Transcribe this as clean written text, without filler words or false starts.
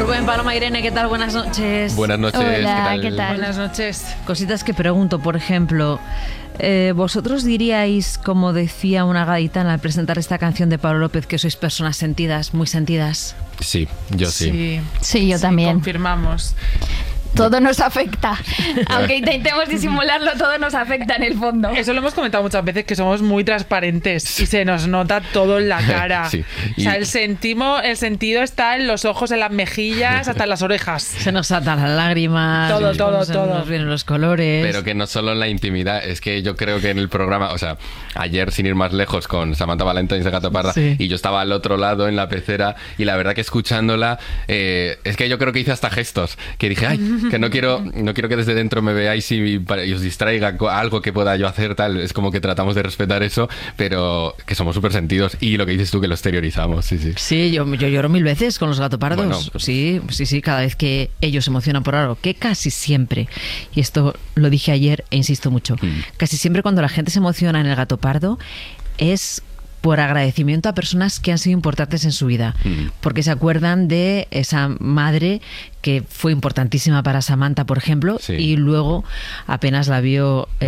Rubén, Paloma, Irene, ¿qué tal? Buenas noches. Buenas noches. Hola, ¿qué tal? Buenas noches. Cositas que pregunto, por ejemplo, ¿vosotros diríais, como decía una gaditana al presentar esta canción de Pablo López, que sois personas sentidas, muy sentidas? Sí, yo sí. Sí, yo también. Confirmamos. Todo nos afecta. Aunque intentemos disimularlo, todo nos afecta en el fondo. Eso lo hemos comentado muchas veces, que somos muy transparentes y se nos nota todo en la cara. Sí. O sea, el sentido está en los ojos, en las mejillas, hasta en las orejas. Se nos atan las lágrimas. Todo. Nos vienen los colores. Pero que no solo en la intimidad, es que yo creo que en el programa, o sea, ayer sin ir más lejos con Samantha Valentine de Gato Parra, sí. y yo estaba al otro lado en la pecera y la verdad que escuchándola, es que yo creo que hice hasta gestos, que dije, ay, que no quiero que desde dentro me veáis y os distraiga algo que pueda yo hacer, tal. Es como que tratamos de respetar eso, pero que somos súper sentidos y lo que dices tú, que lo exteriorizamos, sí. Sí, yo lloro 1000 veces con los gatopardos. Bueno, sí, cada vez que ellos se emocionan por algo, que casi siempre, y esto lo dije ayer e insisto mucho, casi siempre cuando la gente se emociona en el gatopardo es por agradecimiento a personas que han sido importantes en su vida, porque se acuerdan de esa madre que fue importantísima para Samantha, por ejemplo, sí. y luego apenas la vio